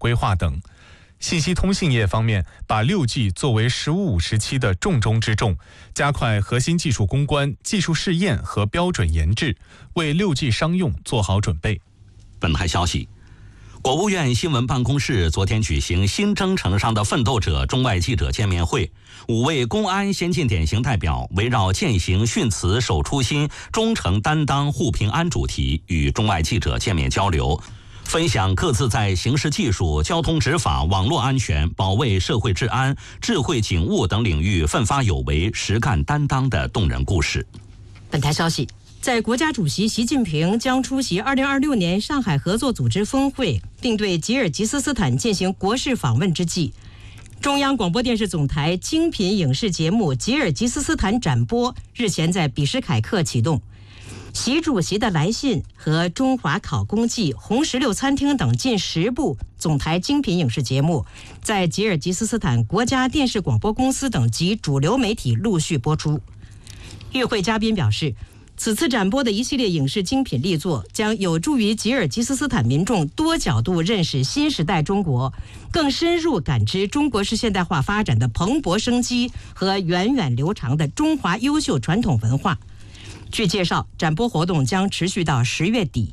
规划等。信息通信业方面，把6G 作为15-5时期的重中之重，加快核心技术攻关、技术试验和标准研制，为6G 商用做好准备。 本台消息，国务院新闻办公室昨天举行新征程上的奋斗者中外记者见面会，5位公安先进典型代表围绕践行训词守初心、忠诚担当护平安主题，与中外记者见面交流，分享各自在刑事技术、交通执法、网络安全、保卫社会治安、智慧警务等领域奋发有为、实干担当的动人故事。 本台消息，在国家主席习近平将出席2026年上海合作组织峰会，并对吉尔吉斯斯坦进行国事访问之际，中央广播电视总台精品影视节目《吉尔吉斯斯坦展播》日前在比什凯克启动。习主席的来信和中华考公记、红石榴餐厅等近10部总台精品影视节目，在吉尔吉斯斯坦国家电视广播公司等及主流媒体陆续播出。与会嘉宾表示，此次展播的一系列影视精品力作将有助于吉尔吉斯斯坦民众多角度认识新时代中国，更深入感知中国式现代化发展的蓬勃生机和源远流长的中华优秀传统文化。据介绍，展播活动将持续到10月底。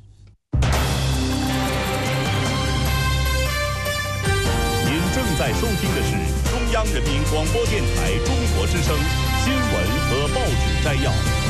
您正在收听的是中央人民广播电台中国之声新闻和报纸摘要。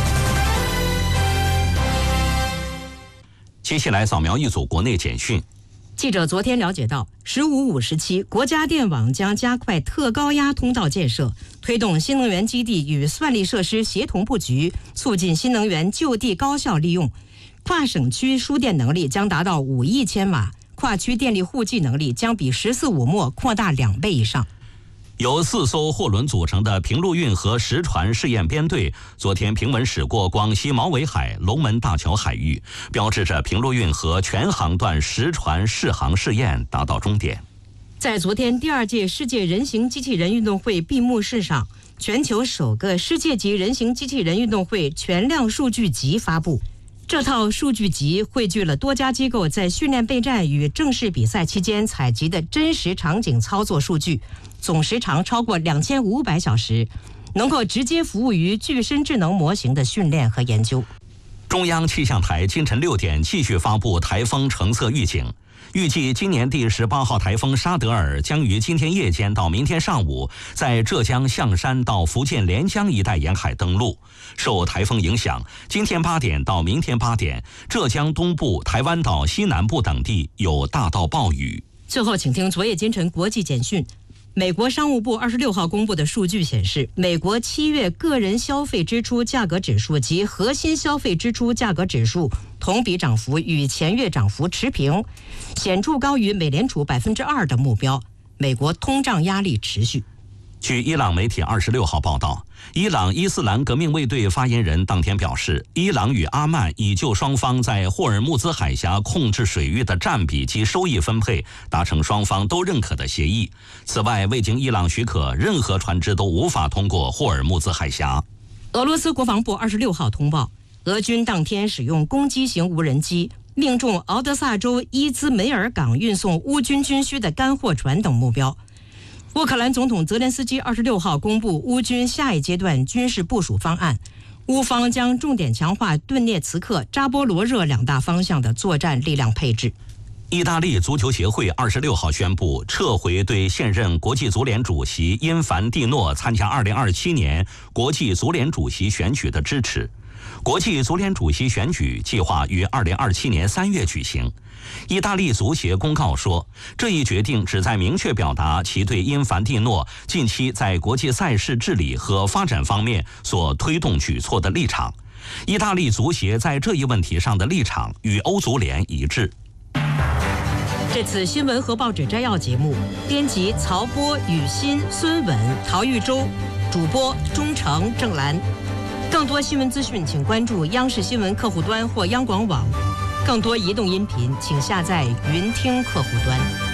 接下来扫描一组国内简讯。 记者昨天了解到，15-5时期，国家电网将加快特高压通道建设，推动新能源基地与算力设施协同布局，促进新能源就地高效利用。跨省区输电能力将达到5亿千瓦，跨区电力互计能力将比14-5末扩大2倍以上。 由4艘货轮组成的平陆运河实船试验编队昨天平稳驶过广西毛尾海龙门大桥海域，标志着平陆运河全航段实船试航试验达到终点。 在昨天第2届世界人形机器人运动会闭幕式上，全球首个世界级人形机器人运动会全量数据集发布。这套数据集汇聚了多家机构在训练备战与正式比赛期间采集的真实场景操作数据，总时长超过2500小时，能够直接服务于具身智能模型的训练和研究。 中央气象台清晨6点继续发布台风橙色预警，预计今年第18号台风沙德尔将于今天夜间到明天上午在浙江象山到福建连江一带沿海登陆。受台风影响，今天8点到明天8点，浙江东部、台湾岛西南部等地有大到暴雨。 最后，请听昨夜今晨国际简讯。美国商务部26号公布的数据显示，美国7月个人消费支出价格指数及核心消费支出价格指数同比涨幅与前月涨幅持平，显著高于美联储2%的目标。美国通胀压力持续。 据伊朗媒体26号报道，伊朗伊斯兰革命卫队发言人当天表示，伊朗与阿曼已就双方在霍尔木兹海峡控制水域的占比及收益分配达成双方都认可的协议。此外，未经伊朗许可，任何船只都无法通过霍尔木兹海峡。 俄罗斯国防部26号通报，俄军当天使用攻击型无人机命中敖德萨州伊兹梅尔港运送乌军军需的干货船等目标。乌克兰总统泽连斯基26号公布乌军下一阶段军事部署方案，乌方将重点强化顿涅茨克、扎波罗热2大方向的作战力量配置。 意大利足球协会26号宣布撤回对现任国际足联主席因凡蒂诺参加2027年国际足联主席选举的支持。国际足联主席选举计划于2027年3月举行。意大利足协公告说，这一决定旨在明确表达其对因凡蒂诺近期在国际赛事治理和发展方面所推动举措的立场。意大利足协在这一问题上的立场与欧足联一致。 这次新闻和报纸摘要节目，编辑曹波、雨欣、孙稳、陶玉洲，主播钟诚、郑兰。更多新闻资讯，请关注央视新闻客户端或央广网。更多移动音频，请下载云听客户端。